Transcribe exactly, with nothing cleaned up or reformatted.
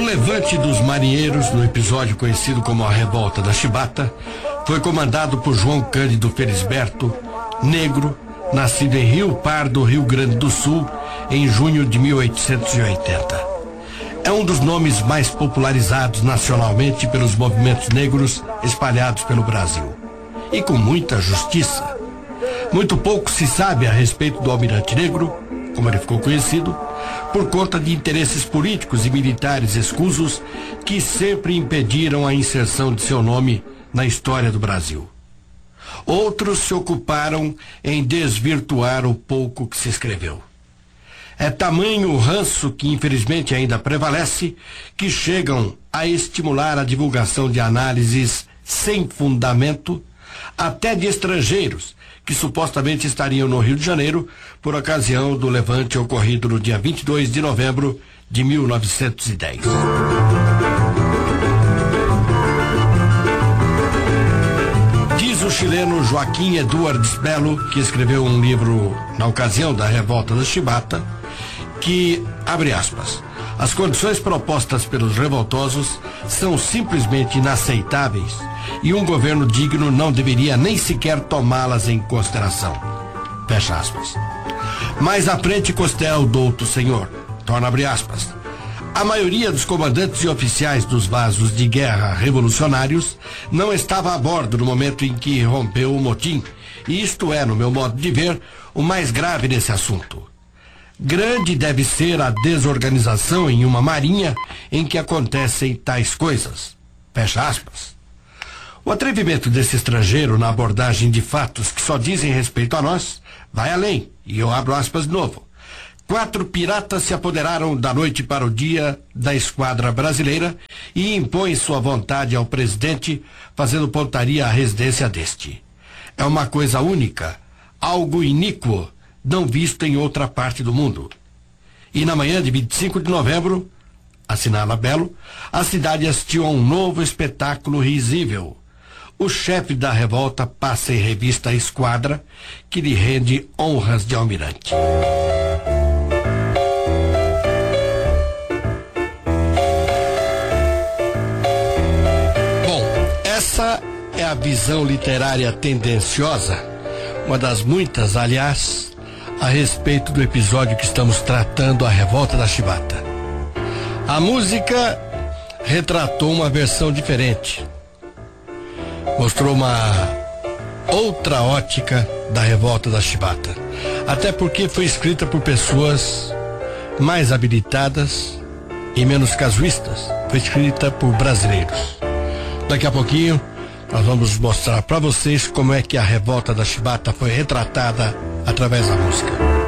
levante dos marinheiros, no episódio conhecido como a Revolta da Chibata, foi comandado por João Cândido Felisberto, negro, nascido em Rio Pardo, Rio Grande do Sul, em junho de mil oitocentos e oitenta. É um dos nomes mais popularizados nacionalmente pelos movimentos negros espalhados pelo Brasil. E com muita justiça. Muito pouco se sabe a respeito do Almirante Negro, como ele ficou conhecido, por conta de interesses políticos e militares escusos que sempre impediram a inserção de seu nome na história do Brasil. Outros se ocuparam em desvirtuar o pouco que se escreveu. É tamanho o ranço que infelizmente ainda prevalece, que chegam a estimular a divulgação de análises sem fundamento, até de estrangeiros, que supostamente estariam no Rio de Janeiro por ocasião do levante ocorrido no dia vinte e dois de novembro de mil novecentos e dez. Diz o chileno Joaquim Eduardes Belo, que escreveu um livro na ocasião da Revolta da Chibata, que, abre aspas, as condições propostas pelos revoltosos são simplesmente inaceitáveis e um governo digno não deveria nem sequer tomá-las em consideração. Fecha aspas. Mais à frente costela o douto senhor, torna abre aspas. A maioria dos comandantes e oficiais dos vasos de guerra revolucionários não estava a bordo no momento em que rompeu o motim, e isto é, no meu modo de ver, o mais grave nesse assunto. Grande deve ser a desorganização em uma marinha em que acontecem tais coisas. Fecha aspas. O atrevimento desse estrangeiro na abordagem de fatos que só dizem respeito a nós vai além, e eu abro aspas de novo. Quatro piratas se apoderaram da noite para o dia da esquadra brasileira e impõem sua vontade ao presidente, fazendo pontaria à residência deste. É uma coisa única, algo iníquo, não visto em outra parte do mundo. E na manhã de vinte e cinco de novembro, assinala Belo, a cidade assistiu a um novo espetáculo risível. O chefe da revolta passa em revista a esquadra, que lhe rende honras de almirante. Bom, essa é a visão literária tendenciosa, uma das muitas, aliás, a respeito do episódio que estamos tratando, a Revolta da Chibata. A música retratou uma versão diferente. Mostrou uma outra ótica da Revolta da Chibata. Até porque foi escrita por pessoas mais habilitadas e menos casuístas. Foi escrita por brasileiros. Daqui a pouquinho nós vamos mostrar para vocês como é que a Revolta da Chibata foi retratada através da música.